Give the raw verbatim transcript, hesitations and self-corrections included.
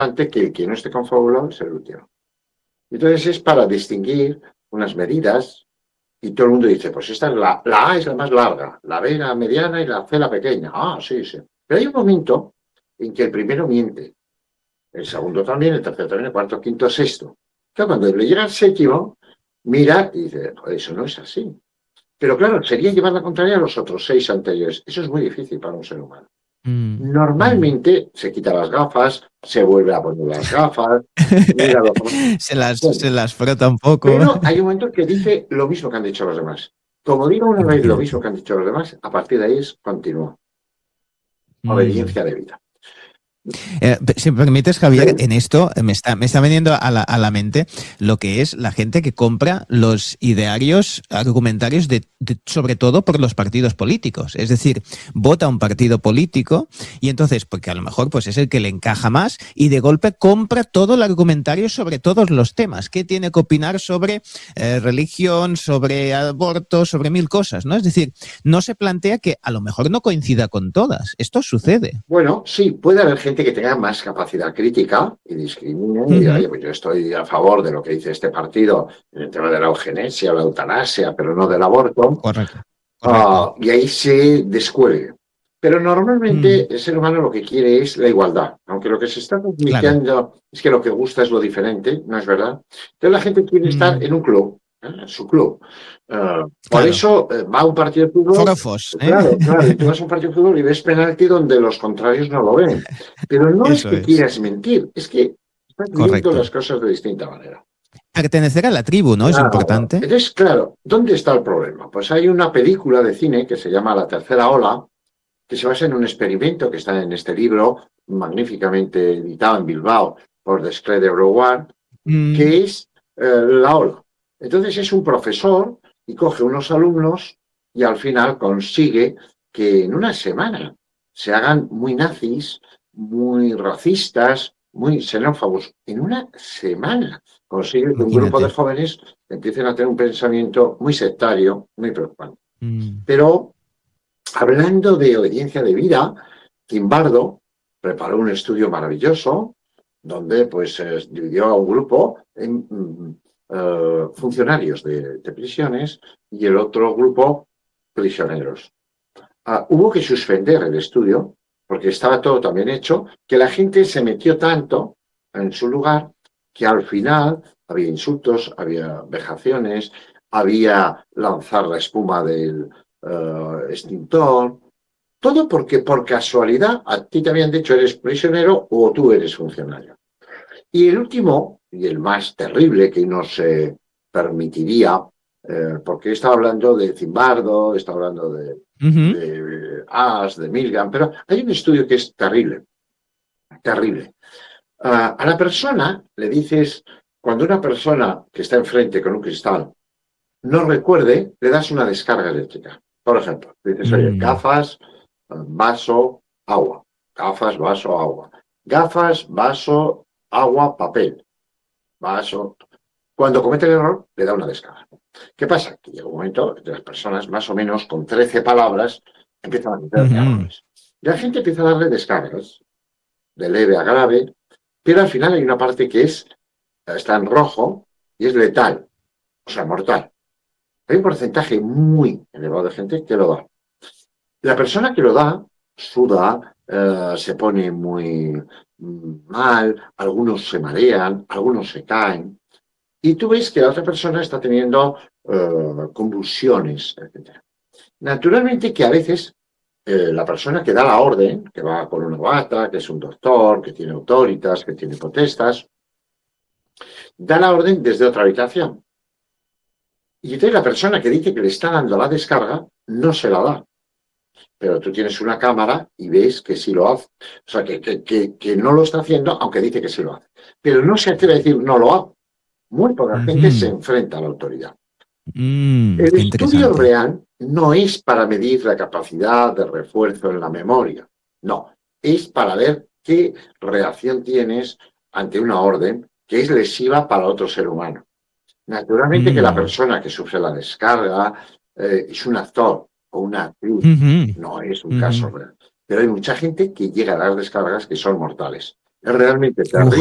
que el que no esté confabulado es el último. Entonces es para distinguir unas medidas y todo el mundo dice, pues esta es la, la A es la más larga, la B la mediana y la C la pequeña. Ah, sí, sí. Pero hay un momento en que el primero miente, el segundo también, el tercero también, el cuarto, quinto, sexto. Claro, cuando le llega al séptimo, mira y dice, joder, eso no es así. Pero claro, sería llevar la contraria a los otros seis anteriores. Eso es muy difícil para un ser humano. Mm, mm. Normalmente se quita las gafas, se vuelve a poner las gafas, mira los... se, las, Bueno, se las frota un poco. pero hay un momento que dice lo mismo que han dicho los demás. Como diga una vez lo mismo Imagínate. que han dicho los demás, a partir de ahí es continúa. Mm. Obediencia de vida. Eh, si me permites, Javier, Sí. en esto me está, me está veniendo a la, a la mente lo que es la gente que compra los idearios argumentarios de, de, sobre todo por los partidos políticos. Es decir, vota un partido político y entonces, porque a lo mejor pues, es el que le encaja más y de golpe compra todo el argumentario sobre todos los temas. ¿Qué tiene que opinar sobre eh, religión, sobre aborto, sobre mil cosas? ¿No? Es decir, no se plantea que a lo mejor no coincida con todas. Esto sucede. Bueno, sí, puede haber gente que tenga más capacidad crítica y discrimine y diga, Uh-huh. oye, pues yo estoy a favor de lo que dice este partido en el tema de la eugenesia o la eutanasia, pero no del aborto, Correcto, uh, correcto. y ahí se descuelgue. Pero Mm, normalmente el ser humano lo que quiere es la igualdad, aunque lo que se está claro. transmitiendo es que lo que gusta es lo diferente, ¿no es verdad? Entonces la gente quiere estar Mm, en un club, ¿eh? En su club. Uh, por claro. eso eh, va a un partido de fútbol. Forofos, ¿eh? Claro, claro, y tú vas a un partido de fútbol y ves penalti donde los contrarios no lo ven. Pero no es Eso que es. quieras mentir, es que estás viendo Correcto. las cosas de distinta manera. Pertenecer a la tribu, ¿no? Es Claro. importante. Entonces, claro, ¿dónde está el problema? Pues hay una película de cine que se llama La Tercera Ola, que se basa en un experimento que está en este libro, magníficamente editado en Bilbao por Desclée de Brouard, Mm, que es eh, la ola. Entonces es un profesor y coge unos alumnos y al final consigue que en una semana se hagan muy nazis, muy racistas, muy xenófobos. En una semana consigue que un grupo de imagínate. jóvenes empiecen a tener un pensamiento muy sectario, muy preocupante. Mm, Pero hablando de obediencia de vida, Zimbardo preparó un estudio maravilloso donde pues eh, dividió a un grupo en mm, eh, funcionarios de, de, prisiones y el otro grupo prisioneros. Ah, hubo que suspender el estudio porque estaba todo tan bien hecho que la gente se metió tanto en su lugar que al final había insultos, había vejaciones, había lanzar la espuma del uh, extintor, todo porque por casualidad a ti te habían dicho eres prisionero o tú eres funcionario. Y el último, y el más terrible que no se permitiría, eh, porque estaba hablando de Zimbardo, estaba hablando de, uh-huh. de Ash, de Milgram, pero hay un estudio que es terrible, terrible. Uh, a la persona le dices, cuando una persona que está enfrente con un cristal no recuerde, le das una descarga eléctrica. Por ejemplo, dices, oye, Mm, gafas, vaso, agua. Gafas, vaso, agua. Gafas, vaso, agua, papel. Vaso. Cuando comete el error, le da una descarga. ¿Qué pasa? Que llega un momento que las personas, más o menos con trece palabras, empiezan a meter uh-huh. errores. Y la gente empieza a darle descargas, de leve a grave, pero al final hay una parte que es, está en rojo y es letal, o sea, mortal. Hay un porcentaje muy elevado de gente que lo da. La persona que lo da suda, eh, se pone muy mal, algunos se marean, algunos se caen, y tú ves que la otra persona está teniendo eh, convulsiones, etcétera. Naturalmente que a veces eh, la persona que da la orden, que va con una bata, que es un doctor, que tiene autoritas, que tiene potestas, da la orden desde otra habitación. Y entonces la persona que dice que le está dando la descarga no se la da. Pero tú tienes una cámara y ves que sí lo hace. O sea, que, que, que, que no lo está haciendo, aunque dice que sí lo hace. Pero no se atreve a decir no lo hago. Muy poca gente se Uh-huh. enfrenta a la autoridad. Mm, El qué estudio interesante. real no es para medir la capacidad de refuerzo en la memoria. No, es para ver qué reacción tienes ante una orden que es lesiva para otro ser humano. Naturalmente que la Mm, persona que sufre la descarga eh, es un actor o una actriz, uh-huh. no es un caso Uh-huh. real. Pero hay mucha gente que llega a dar descargas que son mortales. Es realmente terrible.